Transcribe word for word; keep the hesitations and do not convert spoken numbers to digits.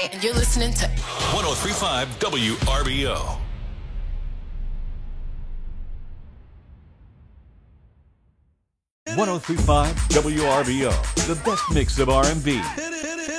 and you're listening to one oh three point five W R B O. one oh three point five W R B O, the best mix of R and B.